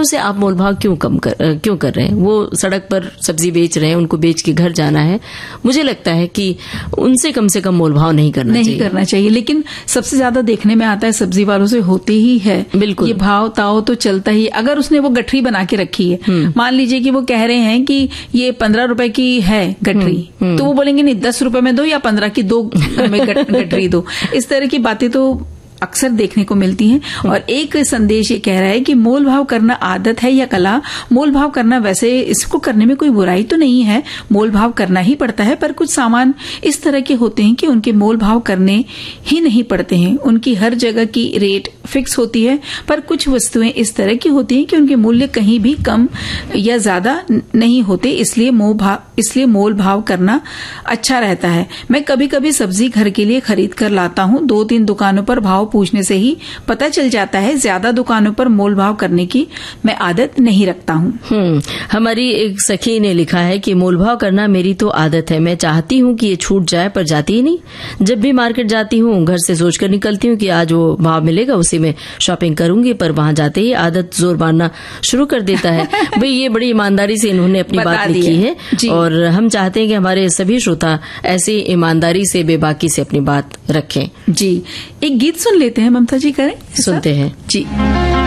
दूसरों से आप मोलभाव क्यों कर रहे हैं? वो सड़क पर सब्जी बेच रहे हैं, उनको बेच के घर जाना है, मुझे लगता है कि उनसे कम से कम मोलभाव नहीं करना चाहिए। लेकिन सबसे ज्यादा देखने में आता है सब्जी वालों से होते ही है। बिल्कुल, ये भाव ताव तो चलता ही। अगर उसने वो गठरी बना के रखी है, मान लीजिए कि वो कह रहे हैं कि ये 15 रुपए की है गठरी, तो वो बोलेंगे नहीं 10 रुपए में दो या 15 की 2 गठरी दो। इस तरह की बातें तो अक्सर देखने को मिलती हैं। और एक संदेश ये कह रहा है कि मोल भाव करना आदत है या कला? मोल भाव करना, वैसे इसको करने में कोई बुराई तो नहीं है, मोल भाव करना ही पड़ता है, पर कुछ सामान इस तरह के होते हैं कि उनके मोल भाव करने ही नहीं पड़ते हैं। उनकी हर जगह की रेट फिक्स होती है, पर कुछ वस्तुएं इस तरह की होती हैं कि उनके मूल्य कहीं भी कम या ज्यादा नहीं होते, इसलिए मोल भाव करना अच्छा रहता है। मैं कभी कभी सब्जी घर के लिए खरीद कर लाता हूँ, 2-3 दुकानों पर भाव पूछने से ही पता चल जाता है। ज्यादा दुकानों पर मोल भाव करने की मैं आदत नहीं रखता हूँ। हमारी एक सखी ने लिखा है कि मोल भाव करना मेरी तो आदत है, मैं चाहती हूँ कि ये छूट जाए पर जाती ही नहीं। जब भी मार्केट जाती हूँ घर से सोचकर निकलती हूँ कि आज वो भाव मिलेगा, उसी में शॉपिंग करूंगी, पर वहां जाते ही आदत जोर मारना शुरू कर देता है। भाई ये बड़ी ईमानदारी से इन्होंने अपनी बात लिखी है और हम चाहते हैं कि हमारे सभी श्रोता ऐसी ईमानदारी से बेबाकी से अपनी बात रखें। जी, एक गीत सुन लेते हैं ममता जी, करें? सुनते हैं जी।